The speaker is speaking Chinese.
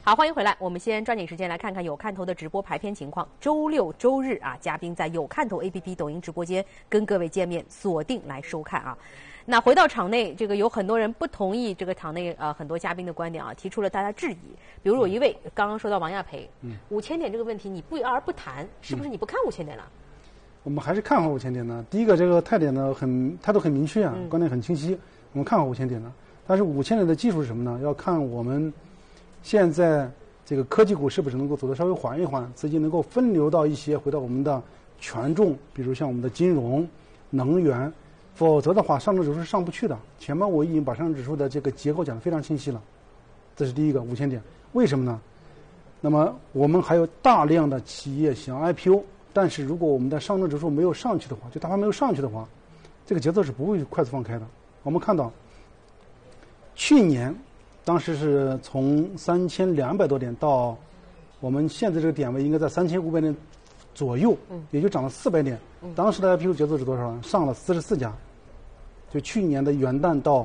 好，欢迎回来。我们先抓紧时间来看看有看头的直播排片情况。周六、周日啊，嘉宾在有看头 APP 抖音直播间跟各位见面，锁定来收看啊。那回到场内，这个有很多人不同意这个场内很多嘉宾的观点啊，提出了大家质疑。比如有一位刚刚说到王亚培，5000点这个问题你不言而不谈，是不是你不看5000点了？ 我们还是看好5000点的。第一个，这个态度很明确啊，观点很清晰，我们看好5000点的。但是5000点的技术是什么呢？要看我们现在这个科技股是不是能够走得稍微缓一缓，资金能够分流到一些回到我们的权重，比如像我们的金融、能源，否则的话上证指数是上不去的。前面我已经把上证指数的这个结构讲得非常清晰了，这是第一个5000点。为什么呢？那么我们还有大量的企业想 IPO， 但是如果我们的上证指数没有上去的话，就大盘没有上去的话，这个节奏是不会快速放开的。我们看到去年当时是从3200多点到我们现在这个点位应该在3500点左右，也就涨了400点。当时的 IPO 节奏是多少呢？上了44家，就去年的元旦到